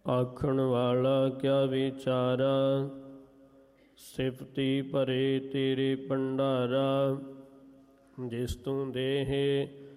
ਆਖਣ ਵਾਲਾ ਕਿਆ ਵਿਚਾਰਾ, ਸਿਫਤੀ ਭਰੇ ਤੇਰੇ ਭੰਡਾਰਾ। ਜਿਸ ਤੂੰ ਦੇਹ